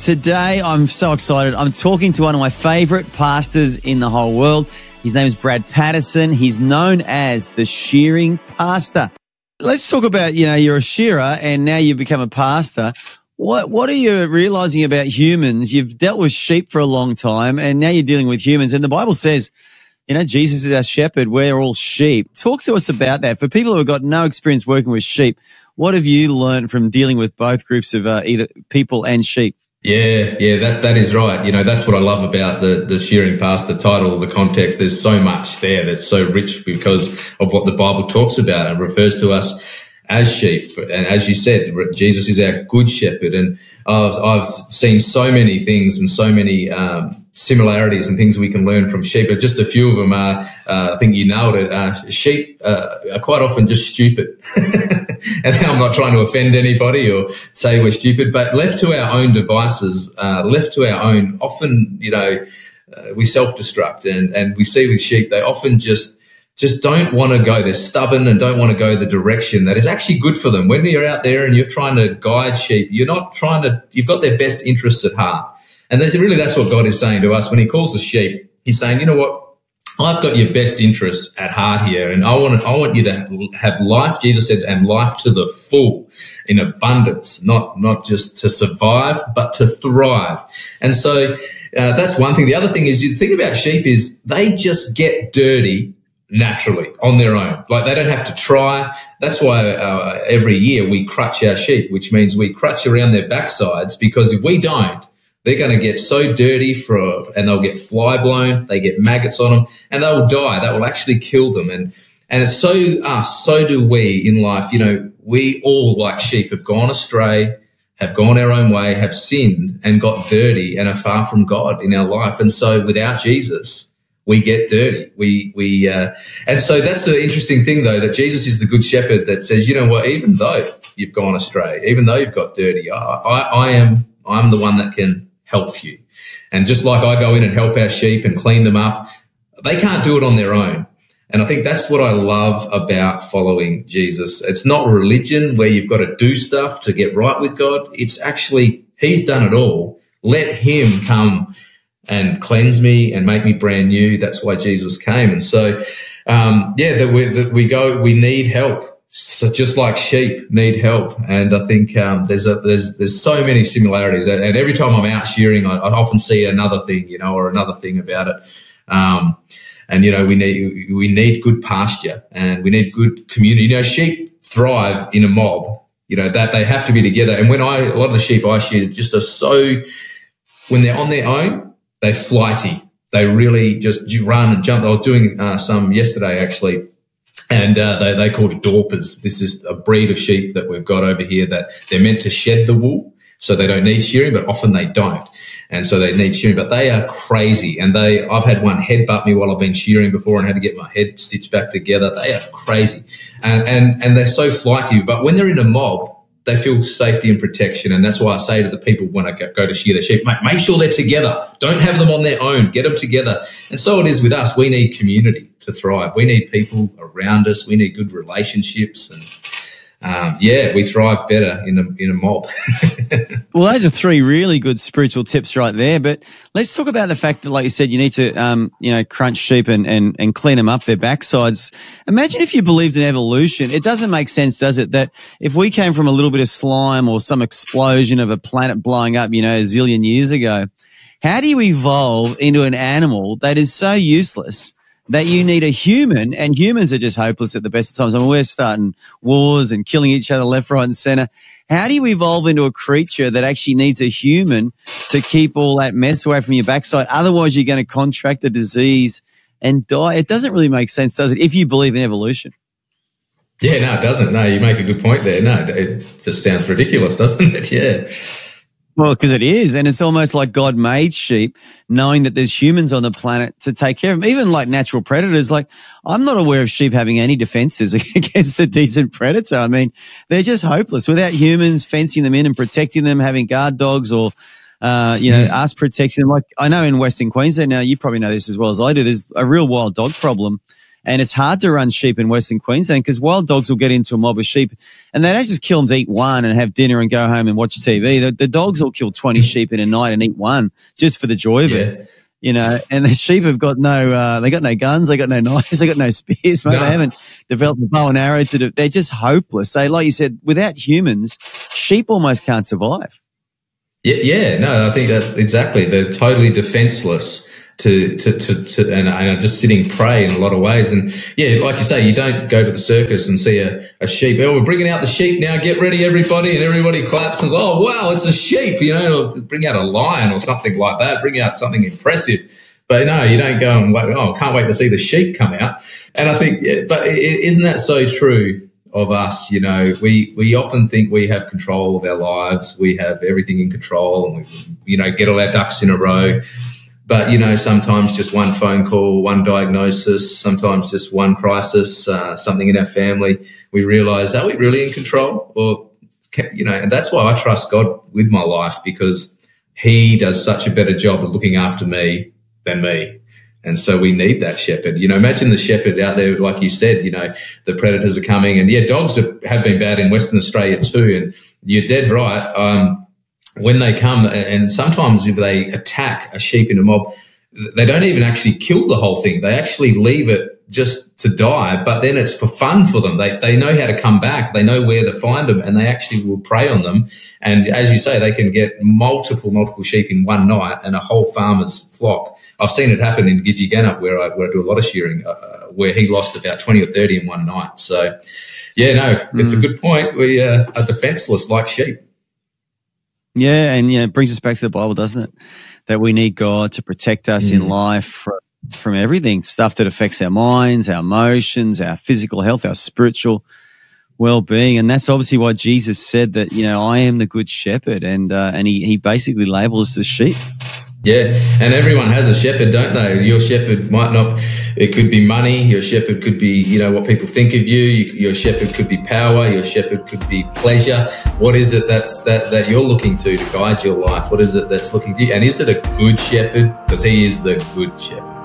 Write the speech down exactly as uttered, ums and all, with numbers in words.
Today, I'm so excited. I'm talking to one of my favourite pastors in the whole world. His name is Brad Patterson. He's known as the shearing pastor. Let's talk about, you know, you're a shearer and now you've become a pastor. What what are you realising about humans? You've dealt with sheep for a long time and now you're dealing with humans. And the Bible says, you know, Jesus is our shepherd. We're all sheep. Talk to us about that. For people who have got no experience working with sheep, what have you learned from dealing with both groups of uh, either people and sheep? Yeah, yeah, that that is right. You know, that's what I love about the the shearing pastor title, the context. There's so much there that's so rich because of what the Bible talks about and refers to us as sheep. And as you said, Jesus is our good shepherd. And I've, I've seen so many things and so many um, similarities and things we can learn from sheep. But just a few of them are, uh, I think you nailed it. Uh, sheep uh, are quite often just stupid. And I'm not trying to offend anybody or say we're stupid, but left to our own devices, uh, left to our own, often, you know, uh, we self-destruct. And, and we see with sheep, they often just just don't want to go. They're stubborn and don't want to go the direction that is actually good for them. When you're out there and you're trying to guide sheep, you're not trying to, you've got their best interests at heart. And that's really, that's what God is saying to us when he calls us sheep. He's saying, you know what? I've got your best interests at heart here, and I want I want you to have life, Jesus said, and life to the full, in abundance, not not just to survive, but to thrive. And so uh, that's one thing. The other thing is, you think about sheep is they just get dirty naturally on their own. Like they don't have to try. That's why uh, every year we crutch our sheep, which means we crutch around their backsides, because if we don't, they're going to get so dirty for, and they'll get fly blown, they get maggots on them, and they will die. That will actually kill them. And, and it's so us, so do we in life. You know, we all, like sheep, have gone astray, have gone our own way, have sinned and got dirty and are far from God in our life. And so without Jesus, we get dirty. We, we, uh, and so that's the interesting thing though, that Jesus is the good shepherd that says, you know what, even though you've gone astray, even though you've got dirty, I, I, I am, I'm the one that can help you. And just like I go in and help our sheep and clean them up, they can't do it on their own. And I think that's what I love about following Jesus. It's not religion where you've got to do stuff to get right with God. It's actually, he's done it all. Let him come and cleanse me and make me brand new. That's why Jesus came. And so, um, yeah, that we, that we go, we need help. So just like sheep need help. And I think, um, there's a, there's, there's so many similarities. And every time I'm out shearing, I, I often see another thing, you know, or another thing about it. Um, and, you know, we need, we need good pasture and we need good community. You know, sheep thrive in a mob, you know, that they have to be together. And when I, a lot of the sheep I shear just are so, when they're on their own, they're flighty. They really just run and jump. I was doing uh, some yesterday actually, and uh, they they called it Dorpers. This is a breed of sheep that we've got over here that they're meant to shed the wool, so they don't need shearing, but often they don't, and so they need shearing. But they are crazy, and they I've had one headbutt me while I've been shearing before, and had to get my head stitched back together. They are crazy, and and and they're so flighty. But when they're in a mob, they feel safety and protection. And that's why I say to the people when I go to shear their sheep, mate, make sure they're together. Don't have them on their own. Get them together. And so it is with us. We need community to thrive. We need people around us. We need good relationships. And, um, yeah, we thrive better in a, in a mob. Well, those are three really good spiritual tips right there. But let's talk about the fact that, like you said, you need to, um, you know, crunch sheep and, and, and clean them up their backsides. Imagine if you believed in evolution. It doesn't make sense, does it, that if we came from a little bit of slime or some explosion of a planet blowing up, you know, a zillion years ago, how do you evolve into an animal that is so useless that you need a human, and humans are just hopeless at the best of times? I mean, we're starting wars and killing each other left, right, and center. How do you evolve into a creature that actually needs a human to keep all that mess away from your backside? Otherwise, you're going to contract a disease and die. It doesn't really make sense, does it, if you believe in evolution? Yeah, no, it doesn't. No, you make a good point there. No, it just sounds ridiculous, doesn't it? Yeah. Well, because it is, and it's almost like God made sheep knowing that there's humans on the planet to take care of them, even like natural predators. Like, I'm not aware of sheep having any defenses against a decent predator. I mean, they're just hopeless without humans fencing them in and protecting them, having guard dogs or, uh, you know, mm. us protecting them. Like, I know in Western Queensland now, you probably know this as well as I do, there's a real wild dog problem. And it's hard to run sheep in Western Queensland because wild dogs will get into a mob of sheep and they don't just kill them to eat one and have dinner and go home and watch T V. The, the dogs will kill twenty sheep in a night and eat one just for the joy of yeah. it. You know, and the sheep have got no, uh, they got no guns, they got no knives, they got no spears, mate. No. They haven't developed a bow and arrow to do. They're just hopeless. They, like you said, without humans, sheep almost can't survive. Yeah, yeah, no, I think that's exactly. They're totally defenseless to, to, to, to and, and are just sitting prey in a lot of ways. And yeah, like you say, you don't go to the circus and see a, a sheep. Oh, we're bringing out the sheep now. Get ready, everybody. And everybody claps and says, oh, wow, it's a sheep. You know, bring out a lion or something like that. Bring out something impressive. But no, you don't go and wait. Oh, can't wait to see the sheep come out. And I think, yeah, but isn't that so true of us? You know, we, we often think we have control of our lives. We have everything in control and we, you know, get all our ducks in a row. But, you know, sometimes just one phone call, one diagnosis, sometimes just one crisis, uh, something in our family, we realize, are we really in control? Or, you know, and that's why I trust God with my life, because he does such a better job of looking after me than me. And so we need that shepherd. You know, imagine the shepherd out there, like you said, you know, the predators are coming. And, yeah, dogs have, have been bad in Western Australia too. And you're dead right. Um, when they come, and sometimes if they attack a sheep in a mob, they don't even actually kill the whole thing. They actually leave it just to die, but then it's for fun for them. They they know how to come back. They know where to find them, and they actually will prey on them. And as you say, they can get multiple, multiple sheep in one night and a whole farmer's flock. I've seen it happen in Gidgee-Gannup where I, where I do a lot of shearing, uh, where he lost about twenty or thirty in one night. So, yeah, no, it's mm. a good point. We uh, are defenseless like sheep. Yeah, and yeah, it brings us back to the Bible, doesn't it? That we need God to protect us mm. in life from, from everything, stuff that affects our minds, our emotions, our physical health, our spiritual well-being. And that's obviously why Jesus said that, you know, I am the good shepherd, and uh, and he, he basically labels the sheep. Yeah, and everyone has a shepherd, don't they? Your shepherd might not, it could be money. Your shepherd could be, you know, what people think of you. Your shepherd could be power. Your shepherd could be pleasure. What is it that's that, that you're looking to to guide your life? What is it that's looking to you? And is it a good shepherd? Because he is the good shepherd.